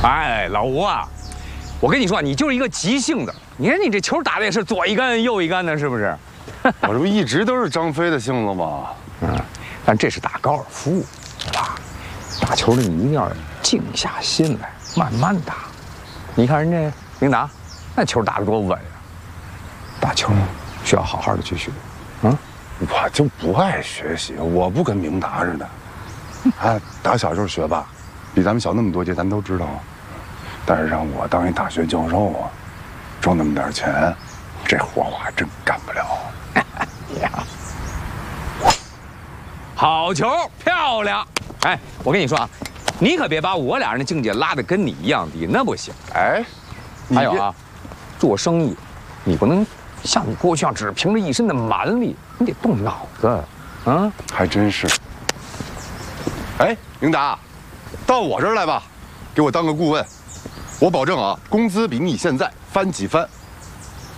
哎，老吴啊，我跟你说，你就是一个急性子。你看你这球打的也是左一杆右一杆的，是不是？ 我这不一直都是张飞的性子吗？ 但这是打高尔夫，对吧？打球呢，你一定要静下心来，慢慢打。你看人家明达，那球打得多稳呀！打球需要好好的去学， 我就不爱学习，我不跟明达似的。哎，打小就是学霸，比咱们小那么多届，咱都知道。但是让我当一大学教授啊，挣那么点钱，这活我还真干不了。 呀，好球，漂亮！哎，我跟你说啊，你可别把我俩人的境界拉得跟你一样低，那不行。 哎， 还有啊，做生意，你不能像你过去一样只凭着一身的蛮力，你得动脑子，啊！ 还真是。哎，明达，到我这儿来吧，给我当个顾问，我保证啊，工资比你现在翻几番。